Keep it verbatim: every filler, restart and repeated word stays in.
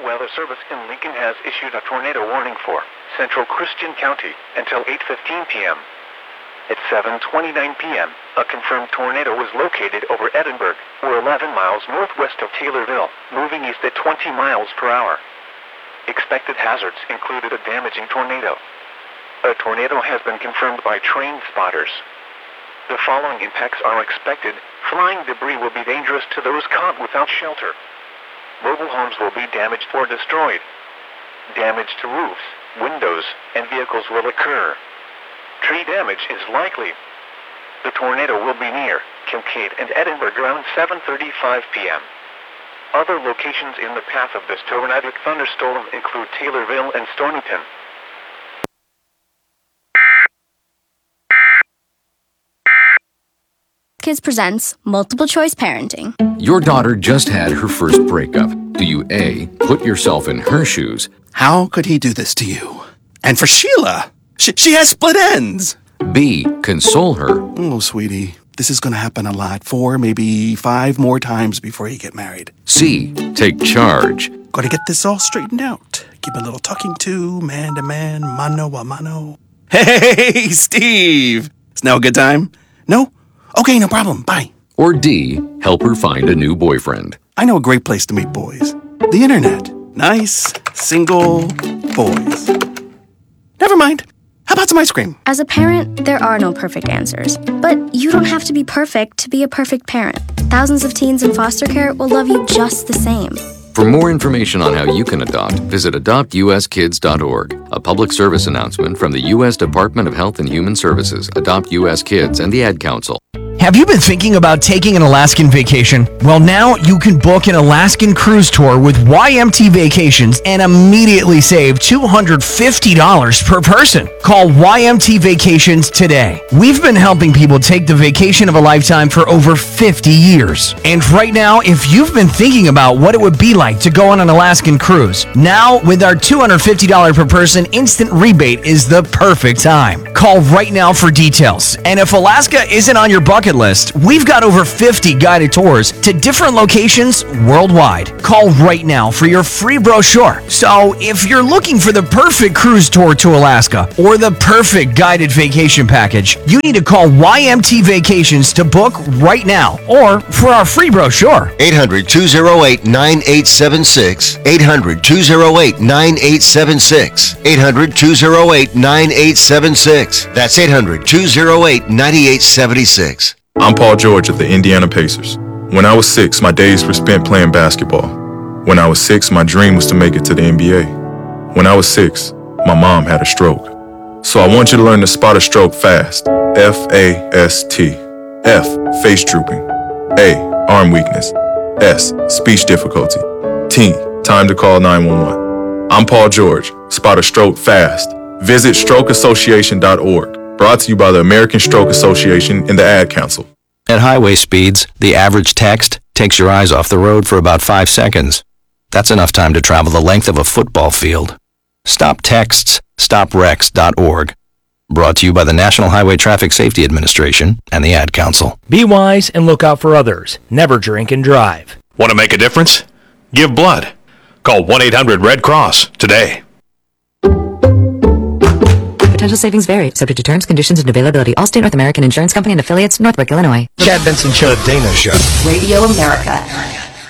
National Weather Service in Lincoln has issued a tornado warning for central Christian County until eight fifteen p.m. At seven twenty-nine p.m., a confirmed tornado was located over Edinburgh, or eleven miles northwest of Taylorville, moving east at twenty miles per hour. Expected hazards included a damaging tornado. A tornado has been confirmed by train spotters. The following impacts are expected. Flying debris will be dangerous to those caught without shelter. Mobile homes will be damaged or destroyed. Damage to roofs, windows, and vehicles will occur. Tree damage is likely. The tornado will be near Kincaid and Edinburgh around seven thirty-five p.m. Other locations in the path of this tornadic thunderstorm include Taylorville and Stonington. Kids presents Multiple Choice Parenting. Your daughter just had her first breakup. Do you A, put yourself in her shoes? How could he do this to you? And for Sheila, she, she has split ends. B, console her? Oh, sweetie, this is going to happen a lot. Four, maybe five more times before you get married. C, take charge. Got to get this all straightened out. Give a little talking to, man to man, mano a mano. Hey, Steve! Is now a good time? No? Okay, no problem. Bye. Or D, help her find a new boyfriend. I know a great place to meet boys. The internet. Nice, single boys. Never mind. How about some ice cream? As a parent, there are no perfect answers. But you don't have to be perfect to be a perfect parent. Thousands of teens in foster care will love you just the same. For more information on how you can adopt, visit adopt u s kids dot org. A public service announcement from the U S Department of Health and Human Services, Adopt U S Kids, and the Ad Council. Have you been thinking about taking an Alaskan vacation? Well, now you can book an Alaskan cruise tour with Y M T Vacations and immediately save two hundred fifty dollars per person. Call Y M T Vacations today. We've been helping people take the vacation of a lifetime for over fifty years. And right now, if you've been thinking about what it would be like to go on an Alaskan cruise, now with our two hundred fifty dollars per person instant rebate is the perfect time. Call right now for details. And if Alaska isn't on your bucket list, we've got over fifty guided tours to different locations worldwide. Call right now for your free brochure. So if you're looking for the perfect cruise tour to Alaska or the perfect guided vacation package, you need to call Y M T Vacations to book right now or for our free brochure. eight hundred, two oh eight, nine eight seven six. eight hundred, two oh eight, nine eight seven six. eight hundred, two oh eight, nine eight seven six. That's eight hundred, two oh eight, nine eight seven six. I'm Paul George of the Indiana Pacers. When I was six, my days were spent playing basketball. When I was six, my dream was to make it to the N B A. When I was six, my mom had a stroke. So I want you to learn to spot a stroke fast. F A S T. F, face drooping. A, arm weakness. S, speech difficulty. T, time to call nine one one. I'm Paul George. Spot a stroke fast. Visit stroke association dot org. Brought to you by the American Stroke Association and the Ad Council. At highway speeds, the average text takes your eyes off the road for about five seconds. That's enough time to travel the length of a football field. Stop texts, stop wrecks dot org. Brought to you by the National Highway Traffic Safety Administration and the Ad Council. Be wise and look out for others. Never drink and drive. Want to make a difference? Give blood. Call one eight hundred red cross today. Potential savings vary, subject to terms, conditions, and availability. Allstate North American Insurance Company and affiliates, Northbrook, Illinois. Chad Benson Show. The Dana Show. Radio America.